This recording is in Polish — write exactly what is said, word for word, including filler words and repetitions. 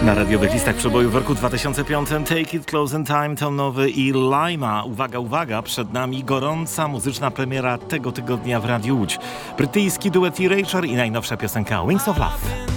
Na radiowych listach przeboju w roku dwa tysiące piątym Take It Close in Time to nowy i Lima. Uwaga, uwaga, przed nami gorąca muzyczna premiera tego tygodnia w Radiu Łódź. Brytyjski duet Erasure i najnowsza piosenka Wings of Love.